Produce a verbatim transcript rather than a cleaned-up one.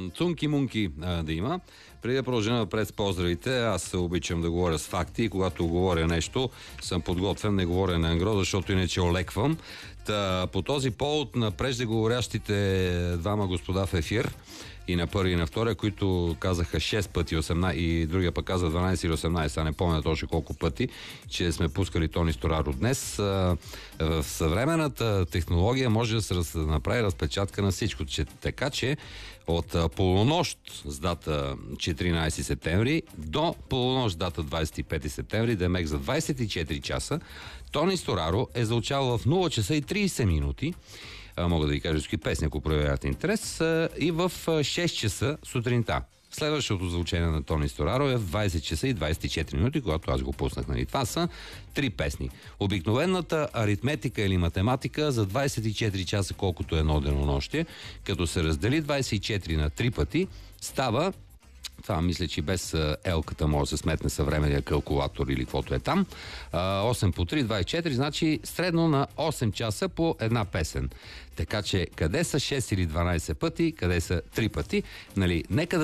цунки-мунки а, да има. Преди да продължим напред с поздравите, аз обичам да говоря с факти и когато говоря нещо, съм подготвен, не говоря на ангро, защото иначе олеквам. Та, по този повод на преждеговорящите двама господа в ефир, и на първи и на втория, които казаха шест пъти осемнайсет и другия пък каза дванайсет или осемнайсет, а не помня точно колко пъти, че сме пускали Тони Стораро днес. В съвременната технология може да се направи разпечатка на всичко. Че, така че от полунощ с дата четиринайсети септември до полунощ с дата двайсет и пети септември, демек за двайсет и четири часа, Тони Стораро е звучал в нула часа и трийсет минути. Мога да ви кажа всички песни, ако проявявате интерес, и в шест часа сутринта. Следващото звучение на Тони Стораро е в двайсет часа и двайсет и четири минути, когато аз го пуснах. Нали? Това са три песни. Обикновената аритметика или математика за двайсет и четири часа, колкото е едно денонощие, като се раздели двайсет и четири на три пъти, става, това мисля, че без елката може да се сметне съвременния калкулатор или каквото е там, осем по три, двайсет и четири, значи средно на осем часа по една песен. Така че къде са шест или дванайсет пъти, къде са три пъти, нали, нека да